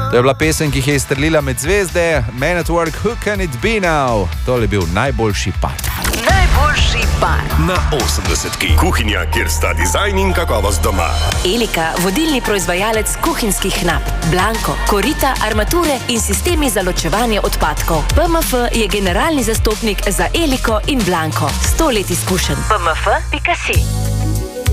To je bila pesem, ki jih je izstrelila med zvezde. Man at Work, Who Can It Be Now? To je bil najboljši par. Najboljši par. Na 80-ki. Kuhinja, kjer sta dizajn in kakovost doma. Elika, vodilni proizvajalec kuhinjskih nap. Blanko, korita, armature in sistemi za ločevanje odpadkov. PMF je generalni zastopnik za Eliko in Blanko. 100 let izkušenj. PMF.si